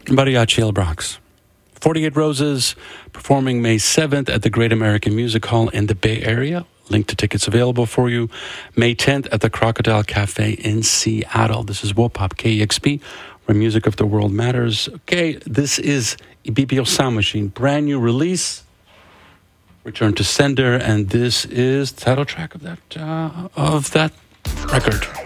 Mariachi El Bronx. 48 Roses, performing May 7th at the Great American Music Hall in the Bay Area. Link to tickets available for you. May 10th at the Crocodile Cafe in Seattle. This is Wopop KEXP, where music of the world matters. Okay, this is BPO Sound Machine, brand new release. Return to Sender, and this is the title track of that record.